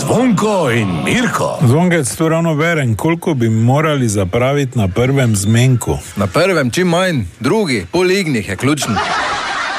Zvonko in Mirko. Zvonkec, to ravno verem, koliko bi morali zapraviti na prvem zmenku? Na prvem čim manj, drugi, pol ignih je ključni.